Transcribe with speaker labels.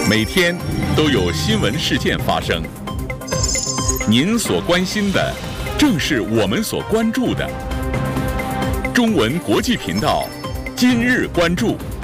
Speaker 1: 每天都有新闻事件发生，您所关心的正是我们所关注的。中文国际频道今日关注。